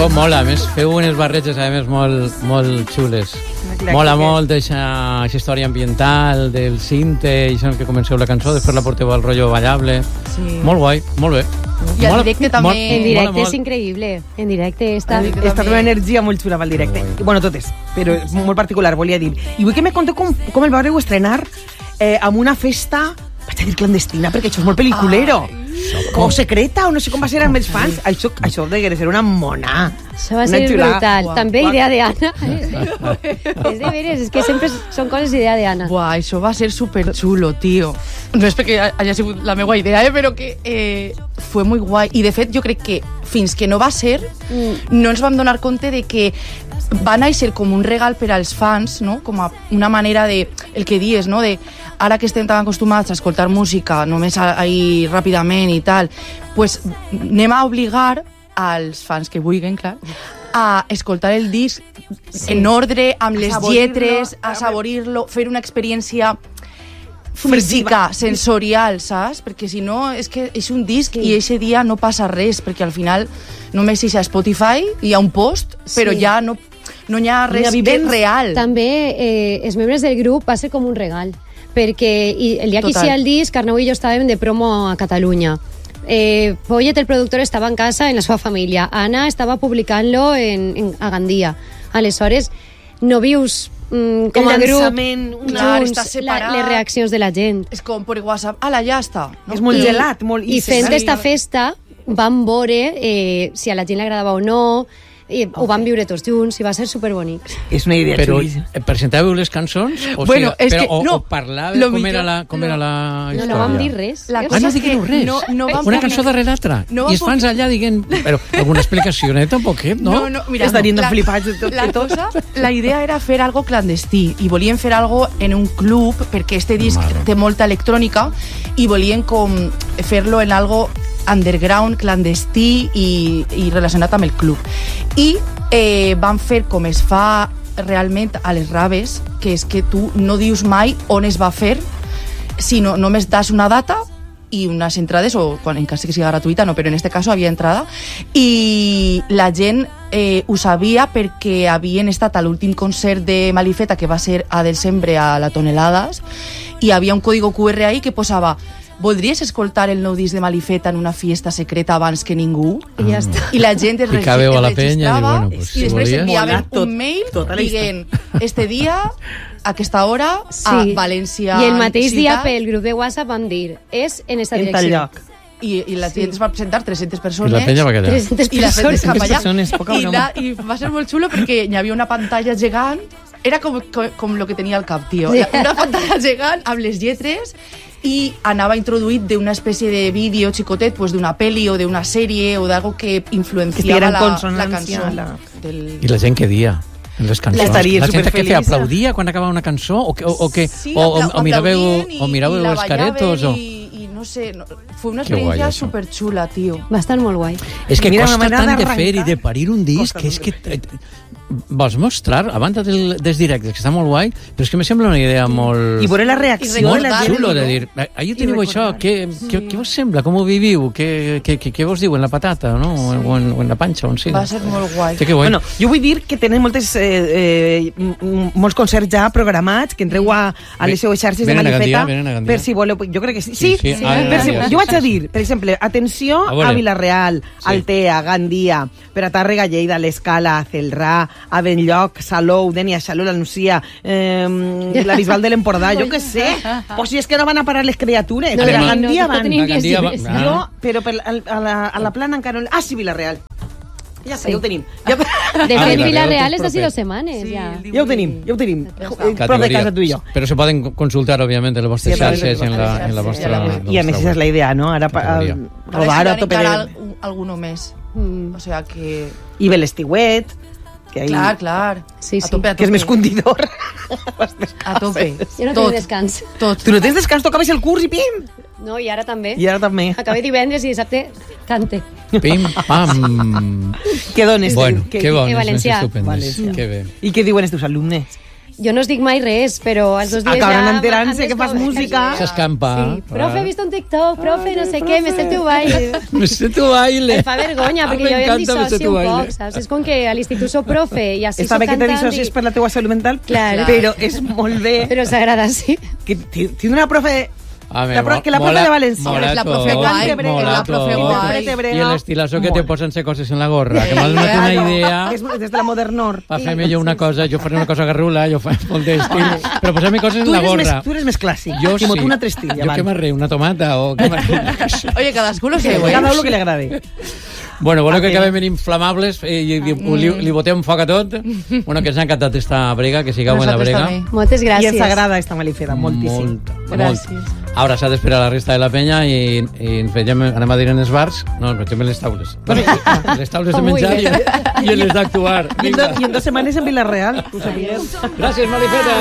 Com mola, a més, feu unes barreges, a més, molt xules. Mola molt aquesta història ambiental, del cinte, i això que comenceu la cançó, després la porteu al rotllo ballable. Sí. Molt guai, molt bé. I el directe també. En directe és increïble. En directe està una energia molt xula pel directe. Bueno, totes, però és molt particular, volia dir. I vull que me conteu com el vareu estrenar amb una festa, vaig a dir clandestina, perquè això és molt pel·liculero. O secreta, o no sé com va ser amb els fans. Això de ser una mona. Això va ser brutal. També idea d'Anna. És de veres, és que sempre són coses idea d'Anna. Buah, això va ser superxulo, tio. No és perquè hagi sigut la meva idea, però que fue muy guai. I de fet, jo crec que fins que no va ser, no ens vam donar compte de que va néixer com un regal per als fans, no? Com a una manera de, el que dius, no? De ara que estem tan acostumats a escoltar música només ahí ràpidament i tal, pues anem a obligar als fans que vulguin, clar, a escoltar el disc en ordre, amb les lletres, a saborir-lo, fer una experiència física, sensorial, saps? Perquè si no, és que és un disc i eixe dia no passa res, perquè al final només hi ha Spotify, hi ha un post, però ja no hi ha res que és real. També els membres del grup va ser com un regal, perquè el dia que hi ha el disc, Arnau i jo estàvem de promo a Catalunya. Pollet, el productor, estava en casa en la seva família. Anna estava publicant-lo a Gandia. Aleshores, no vius com a grup junts les reaccions de la gent. És com per WhatsApp, ala, ja està. És molt gelat. I fent esta festa vam veure si a la gent li agradava o no, i ho vam viure tots junts i va ser superbonic. És una idea xulíssima. Però presentàveu les cançons? Bueno, és que o parlàveu com era la història? No vam dir res. No digueu res. Una cançó darrere l'altra. I els fans allà diguen... Però alguna explicació, tampoc, no? No, mira, estarien flipats de tot. La idea era fer algo clandestí i volien fer algo en un club, perquè este disc té molta electrònica i volien com fer-lo en algo underground, clandestí i relacionat amb el club. I van fer com es fa realment a les raves, que és que tu no dius mai on es va fer, sinó només das una data i unes entrades, o quan en cas que sigui gratuïta, no, però en este cas havia entrada, i la gent ho sabia perquè havien estat a l'últim concert de Malifeta, que va ser a desembre a la Tonelades, i havia un código QR ahí que posava: voldries escoltar el nou disc de Malifeta en una fiesta secreta abans que ningú? I ja està. I la gent es registrava i i després enviaven un mail dient este dia, a aquesta hora, a València. I el mateix dia pel grup de WhatsApp vam dir és en esta direcció. I la gent es va presentar 300 persones. I la penya va quedar. 300 I la gent es cap allà. I va ser molt xulo perquè hi havia una pantalla gegant. Era com lo que tenia al cap, tio. Una pantalla gegant amb les lletres i anava introduït d'una espècie de vídeo xicotet, pues, d'una pel·li o d'una sèrie o d'algo que influenciava la cançó. I la gent què dia? Les cançons. La gent que aplaudia quan acabava una cançó o miràveu els caretos i no sé, fue una experiència superxula, tio. Va estar molt guai. És que costa tant de fer i de parir un disc que és que vols mostrar, a banda dels directes, que està molt guai, però és que me sembla una idea molt... I veure la reacció molt xulo de dir, ahir teniu això, què vos sembla, com ho viviu, què vos diu en la patata, no? O en la panxa, on sigui. Va ser molt guai. Bueno, jo vull dir que tenen molts concerts ja programats, que entreu a les seues xarxes de Malifeta, per si voleu, jo crec que sí. Jo vaig a dir, per exemple, atenció a Vila-real, Altea, Gandia, per a Tàrrega, Lleida, l'Escala, Celrà, a Benlloc, Salou, Dènia, Xaló, la Nucia, la Bisbal de l'Empordà, jo què sé. Pues si és que no van a parar les criatures. No, però a Gandia van. Jo, però a la plana encara no... Ah, sí, Vila-real. Ja sé, ja ho tenim. De fet, Vila-real és d'ací 2 setmanes, ja. Ja ho tenim. Prop de casa tu i jo. Però se poden consultar, òbviament, en les vostres xarxes i en la vostra... I a més, és la idea, no? Ara rodar a tope de... Alguno més. O sea que... I Belestiuet... Clar. Sí. A tope. Que és més condidor. A tope. Jo no tinc descans. Tot. Tu no tens descans, tu acabes el curs i pim! No, i ara també. Acabé divendres i dissabte cante. Pim, pam. Què dones? Bueno, que bones, Valencià. estupendes. Que bé. I què diuen els teus alumnes? jo no us dic mai res, però els 2 dies acabaran enterant-se que fas música. S'escampa. Sí. Profe, he vist un TikTok, profe, no sé què, me sé tu baile. Me sé tu baile. Em fa vergonya, perquè jo em dissocio un poc, saps? És com que a l'institut soc profe i així està bé que te dissocies per la teua salut mental, però és molt bé. Però s'agrada, sí. Que tiene una profe... que la profe de Valencia. La profe guai. La profe guai. I l'estilazo que te posen-se coses en la gorra, que m'ha donat una idea... Des de la Modernor. Per fer-me jo una cosa, jo faré una cosa garrula, jo faig molt d'estil, però posar-me coses en la gorra. Tu eres més clàssic. Jo sí. Una tristilla. Jo què m'arreu, una tomata o què m'arreu? Oye, cadascú lo seu, Cada uno que li agradi. Bueno, que acabem en inflamables i li botem foc a tot. Bueno, que ens ha encantat esta brega, que sigueu en la brega. Moltes gràcies. I ens agrada esta Malifeda, moltíssim. Gràcies. Ara s'ha d'esperar la resta de la penya i ens veiem, anem a dir en els bars, no, ens veiem en les taules. Les taules de menjar i en les d'actuar. I en 2 setmanes en Vila-real. Gràcies, Malifeda.